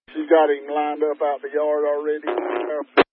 You got him lined up out the yard already?